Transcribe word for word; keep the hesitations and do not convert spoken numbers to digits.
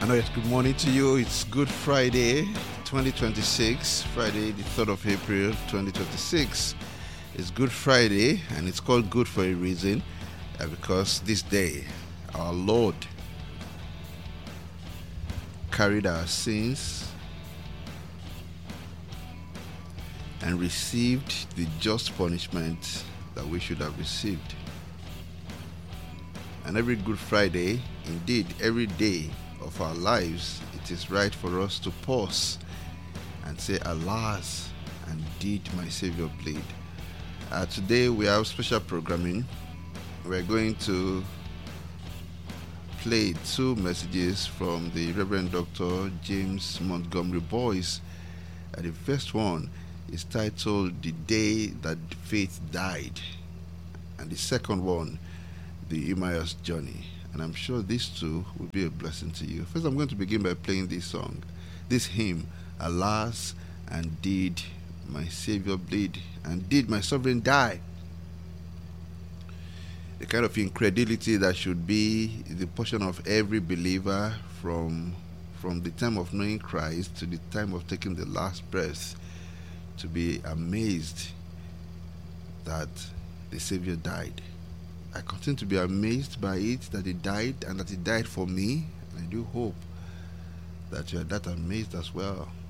know it's good morning to you. It's Good Friday, twenty twenty-six, Friday, the third of April, twenty twenty-six. It's Good Friday, and it's called good for a reason, uh, because this day, our Lord carried our sins and received the just punishment that we should have received. And every Good Friday, indeed every day of our lives, it is right for us to pause and say, alas, and did my Savior bleed? Uh, today we have special programming. We're going to play two messages from the Reverend Doctor James Montgomery Boyce. Uh, the first one is titled The Day That Faith Died, and the second one, The Emmaus Journey. And I'm sure these two will be a blessing to you. First, I'm going to begin by playing this song, this hymn, Alas, and did my Savior bleed, and did my sovereign die? The kind of incredulity that should be the portion of every believer from, from the time of knowing Christ to the time of taking the last breath, to be amazed that the Savior died. I continue to be amazed by it, that he died and that he died for me. And I do hope that you are that amazed as well.